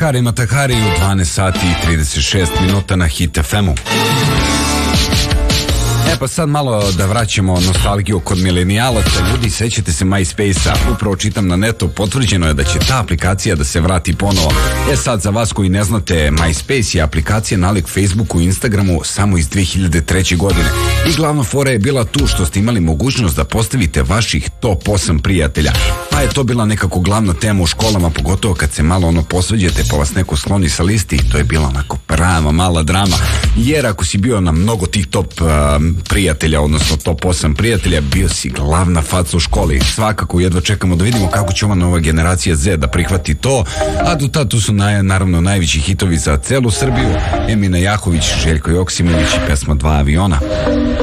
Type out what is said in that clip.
Takari Matakari u 12 sati i 36 minuta na Hit FM-u. Pa sad malo da vraćamo nostalgiju kod milenijalaca. Ljudi, sećate se MySpace-a? Upravo čitam na netu, potvrđeno je da će ta aplikacija da se vrati ponovo. Sad za vas koji ne znate, MySpace je aplikacija nalik Facebooku i Instagramu samo iz 2003. godine. I glavna fora je bila tu što ste imali mogućnost da postavite vaših top 8 prijatelja. Pa je to bila nekako glavna tema u školama, pogotovo kad se malo posveđete pa vas neko sloni sa listi. To je bila onako prava mala drama. Jer ako si bio na mnogo tih top prijatelja, odnosno top 8 prijatelja, bio si glavna faca u školi. Svakako jedva čekamo da vidimo kako će ova nova generacija Z da prihvati to, a do tada tu su naravno najveći hitovi za celu Srbiju: Emina Jahović, Željko Joksimović i pesma Dva aviona.